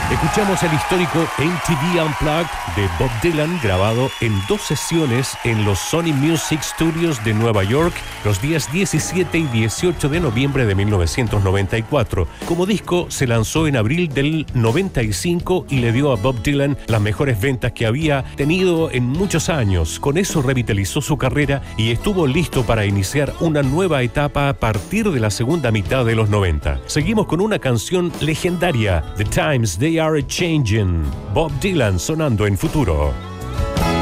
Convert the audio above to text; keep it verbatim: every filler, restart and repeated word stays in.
Escuchamos el histórico M T V Unplugged de Bob Dylan, grabado en dos sesiones en los Sony Music Studios de Nueva York los días diecisiete y dieciocho de noviembre de mil novecientos noventa y cuatro. Como disco se lanzó en abril del noventa y cinco y le dio a Bob Dylan las mejores ventas que había tenido en muchos años. Con eso revitalizó su carrera y estuvo listo para iniciar una nueva etapa a partir de la segunda mitad de los noventa. Seguimos con una canción legendaria, The Times They Are Changing. Bob Dylan sonando en Futuro.